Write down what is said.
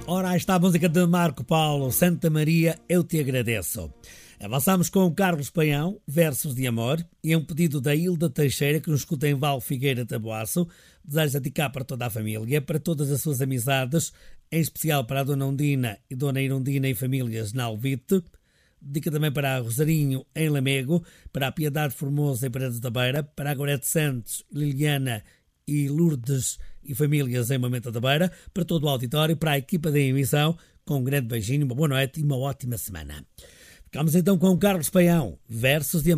Ora, aí está a música de Marco Paulo, Santa Maria, eu te agradeço. Avançamos com o Carlos Paião, Versos de Amor, e é um pedido da Hilda Teixeira, que nos escuta em Val Figueira Taboaço. Deseja dedicar para toda a família, para todas as suas amizades, em especial para a Dona Undina e Dona Irundina e famílias na Alvite. Dedica também para a Rosarinho, em Lamego, para a Piedade Formosa em Paredes da Beira, para a Gorete Santos, Liliana e Lourdes e famílias em Momento da Beira, para todo o auditório, para a equipa da emissão, com um grande beijinho, uma boa noite e uma ótima semana. Ficamos então com o Carlos Paião, Versos de Amor.